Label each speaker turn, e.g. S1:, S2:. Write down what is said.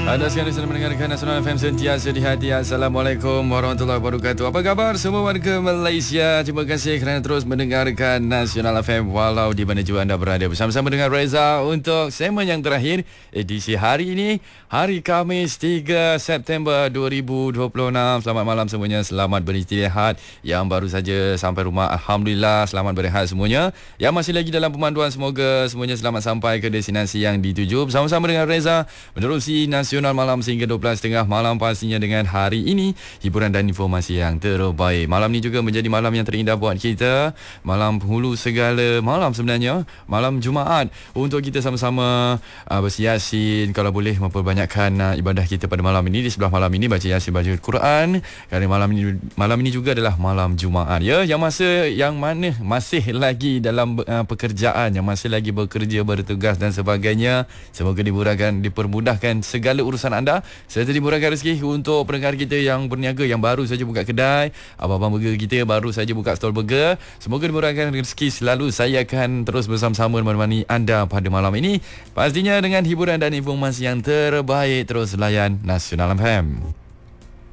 S1: Anda sekarang sedang mendengarkan Nasional FM sentiasa di hati. Assalamualaikum warahmatullahi wabarakatuh. Apa khabar semua warga Malaysia? Terima kasih kerana terus mendengarkan Nasional FM walau di mana juga anda berada. Bersama-sama dengan Reza untuk segmen yang terakhir edisi hari ini, hari Khamis 3 September 2026. Selamat malam semuanya, selamat beristirahat. Yang baru saja sampai rumah, Alhamdulillah selamat berehat semuanya. Yang masih lagi dalam pemanduan, semoga semuanya selamat sampai ke destinasi yang dituju. Bersama-sama dengan Reza menerusi Nasional malam sehingga 12.30 malam, pastinya dengan hari ini hiburan dan informasi yang terbaik. Malam ni juga menjadi malam yang terindah buat kita, malam penghulu segala malam sebenarnya, malam Jumaat, untuk kita sama-sama bersiasin, kalau boleh memperbanyakkan ibadah kita pada malam ini. Di sebelah malam ini baca Yasin, baca Quran, kerana malam ini juga adalah malam Jumaat ya. Yang mana masih lagi dalam pekerjaan, yang masih lagi bekerja, bertugas dan sebagainya, semoga dipermudahkan segala urusan anda, serta dimurahkan rezeki untuk pendengar kita yang berniaga, yang baru saja buka kedai, abang-abang burger kita baru saja buka stol burger, semoga dimurahkan rezeki selalu. Saya akan terus bersama-sama menemani anda pada malam ini, pastinya dengan hiburan dan informasi yang terbaik. Terus layan Nasional FM.